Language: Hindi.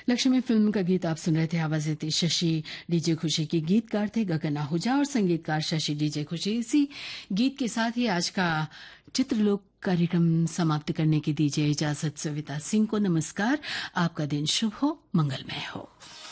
लक्ष्मी फिल्म का गीत आप सुन रहे थे। आवाजें थी शशि डीजे खुशी की, गीतकार थे गगन आहूजा और संगीतकार शशि डीजे खुशी। इसी गीत के साथ ही आज का चित्रलोक कार्यक्रम समाप्त करने की दीजिए इजाजत। सविता सिंह को नमस्कार। आपका दिन शुभ हो, मंगलमय हो।